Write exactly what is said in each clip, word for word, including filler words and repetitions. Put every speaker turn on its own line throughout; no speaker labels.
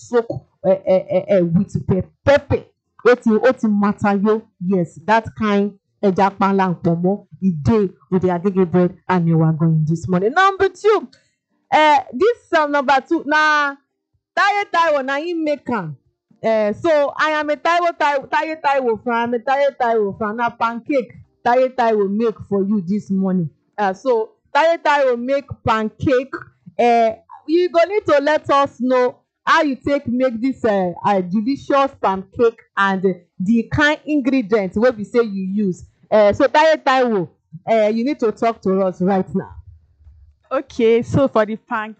soak uh, uh, uh, uh, with pe pepper. Oti oti matayo, yes, that kind eja panla and pomo, e dey with the agege bread and you are going this morning. Number two, uh, this um, number two, na Taye Taiwo na him make am. Uh, so I am a Taiwo Taiwo Taye Taiwo fan, I'm a Taye Taiwo fan. Na pancake Taye Taiwo make for you this morning. Uh, so Taye Taiwo make pancake. Uh, you go need to let us know how you take make this uh, uh, delicious pancake and uh, the kind ingredients wey be say you use. Uh, so Taye Taiwo, uh, you need to talk to us right now.
Okay, so for the pancake,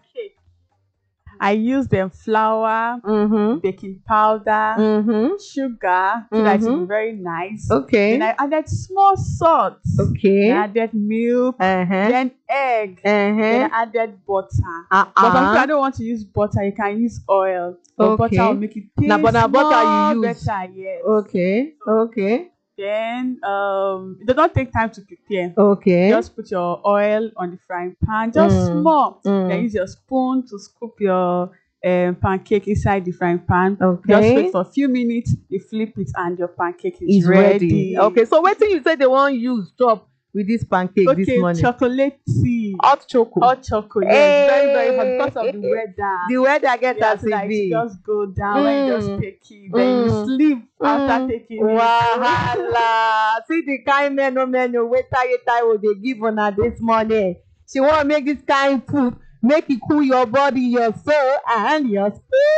I use them flour,
Mm-hmm.
baking powder,
Mm-hmm.
sugar, so that it will
Mm-hmm.
be very nice.
Okay.
Then I added small salt.
Okay.
Then I added milk.
Uh-huh.
Then egg. Then
Uh-huh.
I added butter.
Uh-uh.
But some people, I don't want to use butter. You can use oil. But butter
Okay.
will make it taste
Na but na butter
more
you use.
better. Yes.
Okay. Okay.
Then um, it does not take time to prepare.
Okay.
Just put your oil on the frying pan, just
Mm.
small.
Mm.
Then use your spoon to scoop your um, pancake inside the frying pan. Just
Okay.
wait for a few minutes, you flip it, and your pancake is
It's ready.
ready.
Okay. So wetin you say they wan use chop with this pancake this
Okay,
morning?
chocolate tea.
Hot chocolate.
Hot chocolate. Yes, very, very hot
Hey.
because of the weather.
The weather get
Yeah,
as
so
e
that it
be.
just go down when you just
Mm.
take it. Then you
Mm.
sleep after
Mm.
taking it.
Wahala. See the kind menu menu wey Taye Taiwo dey give una this morning. She wan make this kind food make e cool your body, your soul, and your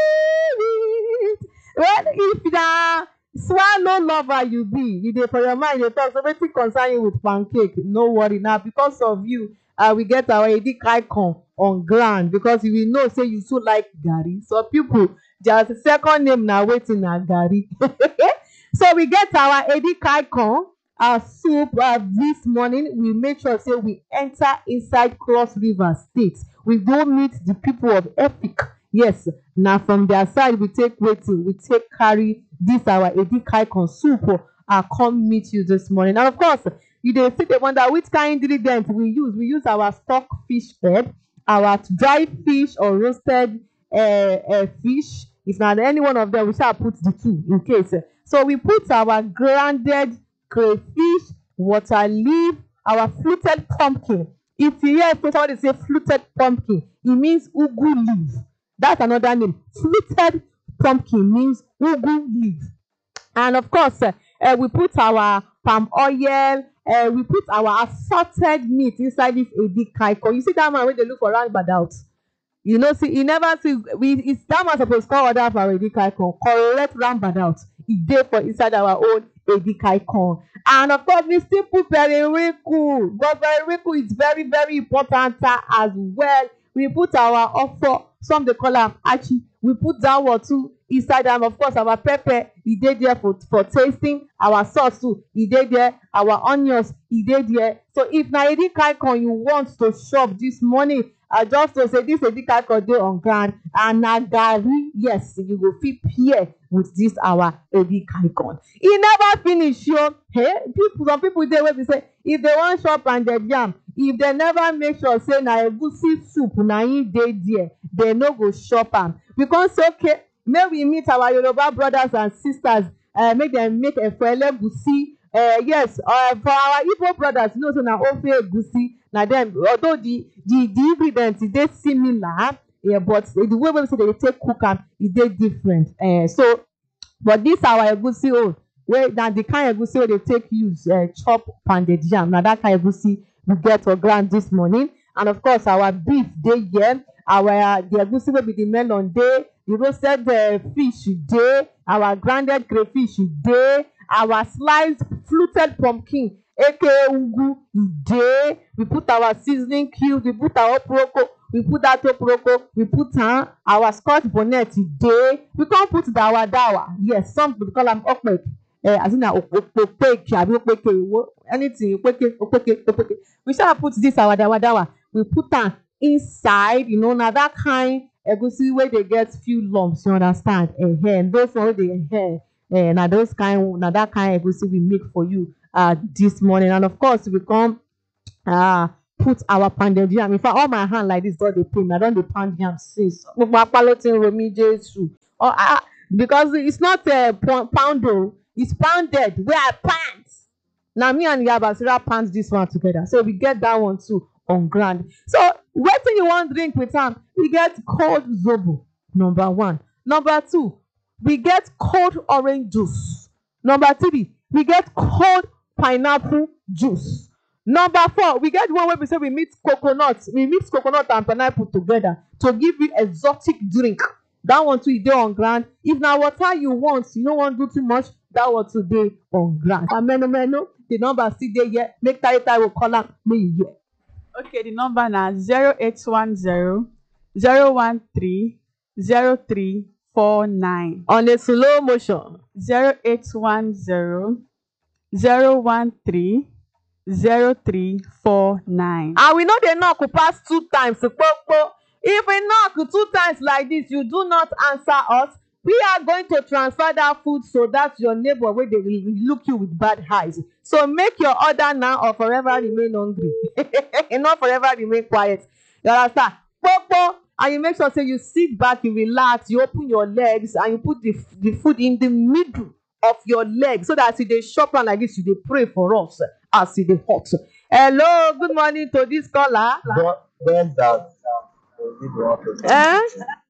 spirit. Well, if na swallow lover you be, you dey for your mind dey talk say wetin concern you with pancake. No worry, na because of you uh, we get our edikaikon on ground because we know say you too like garri. Some people their second name na wetin na garri. So we get our edikaikon, our soup uh, this morning. We make sure say we enter inside Cross River State. We go meet the people of Efik. Yes, na from their side we take wetin we take carry this our edikaikon soup uh, come meet you this morning. And of course, you dey still dey wonder which kind ingredient we use. We use our stock fish head, our dry fish or roasted uh, uh, fish. If na any one of them, we shall put the two in case. So we put our grounded crayfish, water leaf, our fluted pumpkin. If you hear somebody say fluted pumpkin, it means ugu leaf. That's another name. Fluted pumpkin means ugu leaf. And of course, uh, uh, we put our palm oil, uh, we put our assorted meat inside this edikaikon. You see that man wey dey look for roundabout? You know, see, he never see, we, it's that man suppose call order for our edikaikon, correct roundabout. E dey for inside our own edikaikon. And of course, we still put periwinkle. But periwinkle is very, very important as well. We put our offer, some dey call am achi. We put that one too inside am. Of course, our pepper, e dey there for, for tasting. Our sauce too, e dey there. Our onions, e dey there. So if na edikaikon you want to chop this morning, uh, just to say this edikaikon dey on ground and na garri, yes, you go fit pair with this our edikaikon. E never finish o. Hey, people, some people dey wey be say if they wan chop pounded yam, if they never make sure say na egusi soup na im dey there, they no go chop am. Because okay, make we meet our Yoruba brothers and sisters, uh, make them make efo elegusi. Uh, yes, uh, for our Igbo brothers, you know, so na ofe egusi. Na them, although the the the ingredients dey similar, yeah, but the way we say they take cook am, e dey different. Uh, so, but this our egusi own, wey na the kind egusi wey dey take use uh, chop pounded yam. Na that kind egusi we get for ground this morning. And of course, our beef dey here. Our uh, the egusi wey be the melon dey, the roasted uh, fish dey, our grounded crayfish dey, our sliced fluted pumpkin aka ugu e dey. We put our seasoning cubes, we put our oporoko, we put that oporoko, we put uh, our scotch bonnet e dey. We come put dawa dawa. Yes, some people call am okpek. Uh, as in na opeke abi opeke, anything opeke opeke opeke. We shall put this our dawa dawa. We put am inside, you know, na that kind egusi wey dey get few lumps, you understand? Uh, those one wey dey uh, na those kind, na that kind egusi we make for you uh this morning. And of course, we come uh put put our pounded yam. In fact, all my hand like this don dey pain me. I don dey pound yam since. Gbogbo apá ló ti ń ro mí Jésù. Oh, ah, because it's not a pound o, it's pounded wey I pound. Na me and Yabasira pound this one together. So we get that one too on ground. So wetin you wan drink with am? We get cold zobo, number one. Number two, we get cold orange juice. Number three, we get cold pineapple juice. Number four, we get one wey be say we mix coconut, we mix coconut and pineapple together to give you exotic drink. That one too e dey on ground. If na water you want, you no wan do too much, that one too dey on ground. And meno meno, the number still dey here. Make Taiye Taiwo call am, make you hear.
Okay, the number na zero eight one zero zero one three zero three four nine.
On a slow motion.
zero eight one zero zero one three zero three four nine.
And we know dey knock pass two times. Kpokpo. If we knock two times like this, you do not answer us, we are going to transfer that food so that your neighbor wey dey look you with bad eyes. So make your order now or forever remain hungry. Not forever remain quiet. You understand? Kpokpo. And you make sure say you sit back, you relax, you open your legs, and you put the, the food in the middle of your legs so that as you dey chop am like this, you dey pray for us as e dey hot. Hello, good morning to this caller.
Where's that?
Eh?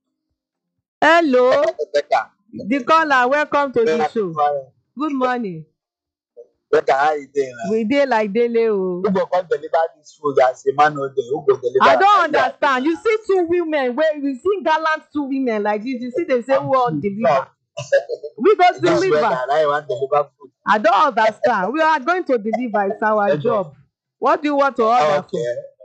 Hello, the caller, welcome to the show. Good morning.
Becca, how you doing?
We dey like dele o.
Who go come deliver this food as a man no dey? Who go deliver?
I don't understand. You see two women wey you see gallant two women like this. You see they say we wan deliver. We go deliver.
I want deliver food.
I don't understand. We are going to deliver. It's our job. What do you want to order?
Okay.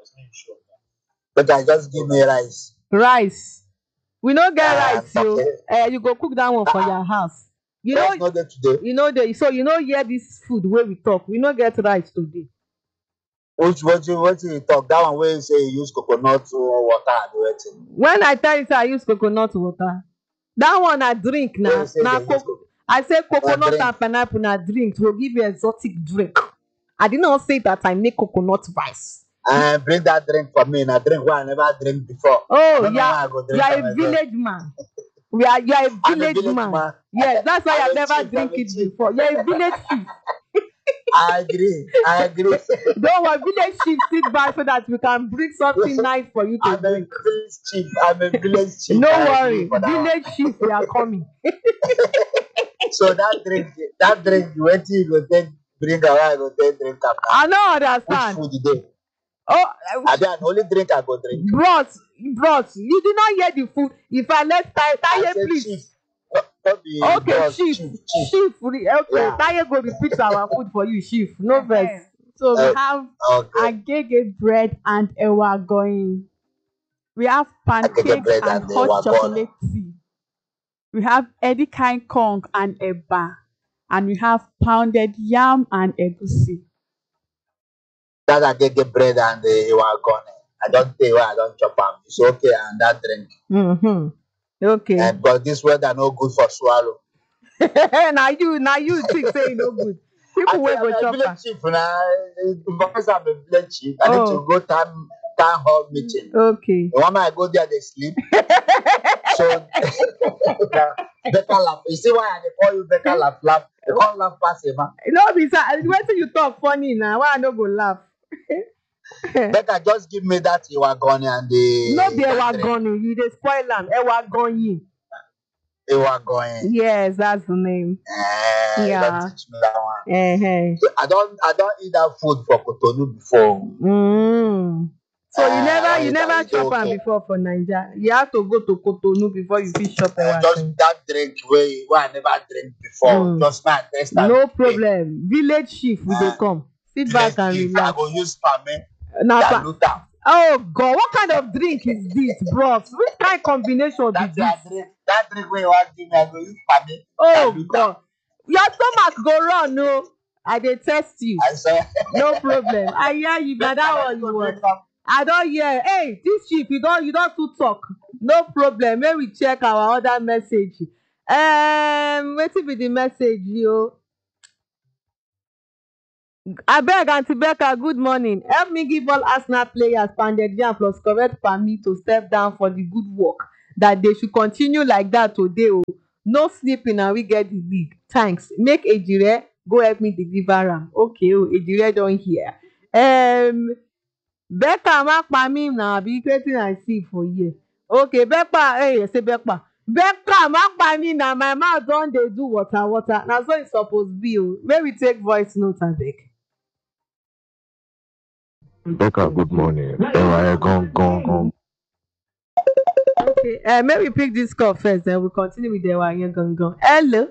Becca, just give me rice.
Rice. We no get
Ah,
rice, yo.
okay.
Eh, you go cook that one for your house. You know,
Rice no dey today.
you know the so you know hear this food wey we talk. We no get rice today.
Which what you what you talk? That one where you say you use coconut or water and everything.
When I tell you say I use coconut water, that one I drink
Where
na
you say
na
they use
co
coconut.
I say coconut
drink.
and pineapple na drink to give you exotic drink. I did not say that I make coconut rice.
And bring that drink for me. Na drink wey I never drink before.
Oh,
I don't know
yeah,
why I go
you
drink
are
am
a
myself.
village man. We are you are a
I'm a
village,
village
man.
man.
Yes, that's why
I'm
I've
a
never
chief,
drink
I'm a
it
chief.
before. You're a village chief.
I agree. I agree.
Don't worry, village chief sit back so that we can bring something nice for you to
I'm a
drink.
village chief. I'm a village chief.
No
I agree
worry,
for that one.
village chief, we are coming.
So that drink, that drink, wetin you go take bring am, I go take drink am now.
I don't
Which
understand.
food you dey?
Oh,
Abi na only drink I go drink.
bros, bros, you did not hear the food. If I let Taye,
I
Taye,
say
please.
chief. No no be
Okay,
boss,
chief,
chief, chief.
chief, re- okay,
Yeah.
Taye go repeat our food for you, chief. No vex.
Eh, So we
Uh,
have
Okay.
agege bread and ewa going. We have
Agege
pancakes
bread
and
and
hot
ewa
chocolate tea. We have edikain kong and eba. And we have pounded yam and egusi.
That agege bread and the ewa gone. I don't tell you why I don't chop am. It's okay and that drink.
Mm-hmm. Okay.
And because this weather no good for swallow.
Now you, now you think say e no good.
I
People
say
wey
I'm
go
a
chop
village
am.
chief na. Because I'm a village chief, I need
Oh.
to go town town hall meeting.
Okay.
The one I go there, they sleep. So better laugh. You see why I dey call you better laugh laugh? They can't laugh past him.
No be sir, wetin you talk funny na, why I no go laugh?
Better just give me that you are gone and the
No be
that
ewa
drink.
goni, you dey spoil am. Ewa gonyi.
You are going.
Yes, that's the name.
Eh,
Yeah.
don't teach me that one.
Uh-huh.
So I don't I don't eat that food for Cotonou before.
Mm. So you
Eh, I
never
don't
you
eat
never
that. It's
chop am
okay.
before for Naija. You have to go to Cotonou before you fit chop
Eh,
ewa
just
thing.
that drink wey wey I never drink before.
Mm.
Just my test am.
No problem. Village chief, we dey
Eh,
come. Sit back
village
and
chief, I
relax.
go use pame,
Na pa-
dilute am.
Oh God, what kind of drink is this, bros? Which kind combination be
That your
this?
drink, that drink wey you wan give me, I go use pame,
Oh
dilute am.
God, your stomach go run, no. I dey test you.
I say,
No problem. I hear you, na that one you want. I don hear. Hey, this chief, you don you don too talk. No problem. Make we check our other message. Um, wetin be the message, yo? Abeg, Aunty Becca, good morning. Help me give all Arsenal players pounded yam plus correct palmy to step down for the good work that they should continue like that today o. No sleeping and we get the league. Thanks. Make Ejire go help me deliver am. Okay o, Ejire don hear. Um, Becca má pa mí na abi wetin I see for here. Okay, Becca, hey, say Becca. Becca má pa mí na, my mouth don dey do water water. Na so e suppose be o. Make we take voice note abeg.
Becca, good morning. Ewa, gone, gone, gone.
Okay, uh, maybe pick this call first, then we'll continue with the Ewayen Gangan. Hello.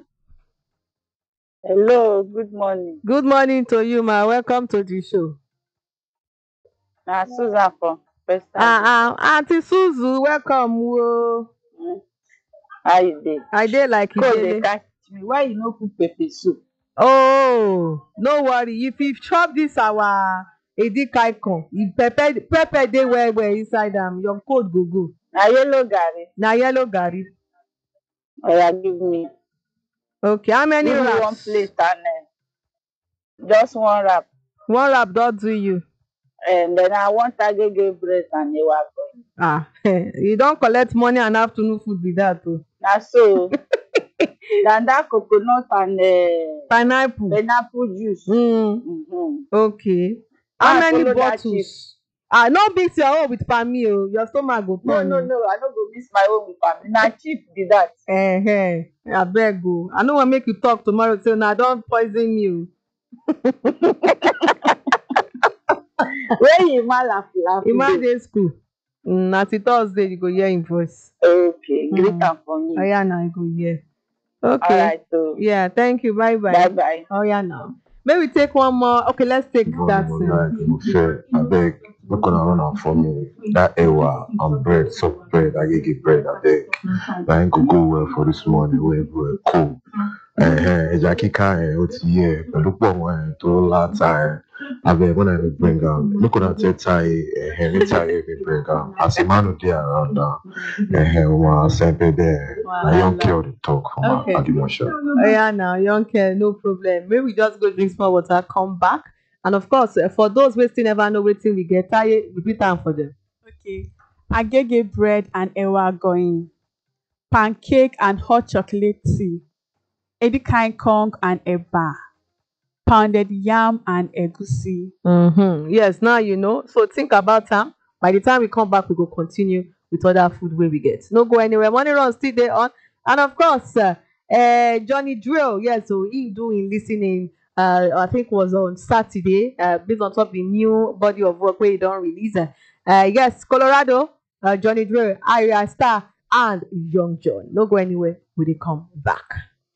Hello, good morning.
Good morning to you, ma. Welcome to the show.
Na Susan from first time.
Ah, ah, Auntie Suzu, welcome. Whoa.
Mm. How you dey?
I dey like
Cold dey
it.
catch me. Why you no cook pepper soup?
Oh, no worry. If you chop this our edikaikon, if pepper pepper dey well well inside am, your cold go go.
Na yellow garri.
Na yellow garri.
Oya give me.
Okay, how many
Give me one
wraps?
plate and uh, just one wrap.
One wrap don do you.
And then I want agege bread and ewago.
Ah, you don collect morning and afternoon food be that o.
Na so. Then that coconut and uh,
Pineapple.
pineapple juice.
Mm,
Mm-hmm.
okay. How
Ah,
many
follow that
bottles? Ah, no mix your own with palmy o. Your stomach go
No,
turn
no,
you.
no. I no go miss my own with family. Na cheap be that.
Eh, eh. Abeg o. I no wan make you talk tomorrow say una don poison me o.
Where you ma laugh laugh?
Emma dey school. Mm, na till Thursday you go hear im voice.
Okay, greet
Mm.
am for me.
Oya na you go hear. Okay.
Alright, so
Yeah, thank you. Bye
bye
bye.
bye.
Oya now. May we take one more. Okay, let's take that.
Morning,
uh,
like, you fair. I beg, look on run am for me. That ewa and bread, soft bread, I get bread, I beg. I ain't go go well for this morning, where we're cool. Eh, ẹja kíká ẹ ó ti yẹ pẹ̀lú pọ̀ wọn ẹ tó láta ẹ abẹ when I dey bring am look una take tie ẹhẹ ní tie me bring am as a man dey around am ẹhẹ wọn sẹpẹ bẹẹ na young girl dey talk for my
Okay.
adimosha.
Oya now, young girl, no problem. Maybe we just go drink small water, come back. And of course, uh, for those wey still never know wetin we get, Taye, repeat am for them.
Okay. Agege bread and ewa going. Pancake and hot chocolate tea. Edikain kong and eba. Pounded yam and egusi.
Mm-hmm. Yes, now you know. So think about am. By the time we come back, we go continue with other food wey we get. No go anywhere. Morning run still dey on. And of course, uh, uh, Johnny Drill, yes, so he do him listening. Uh, I think was on Saturday, uh, based on top the new body of work where he don release. Uh, uh, yes, Colorado, uh, Johnny Drill, Aria Star, and Young John. No go anywhere. We dey come back.